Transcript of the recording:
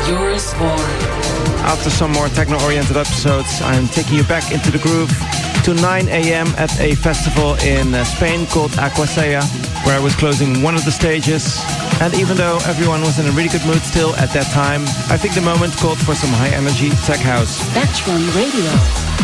Joris Voorn. After some more techno-oriented episodes, I'm taking you back into the groove to 9 a.m. at a festival in Spain called Aquasea, where I was closing one of the stages. And even though everyone was in a really good mood still at that time, I think the moment called for some high-energy tech house. Dutch One Radio.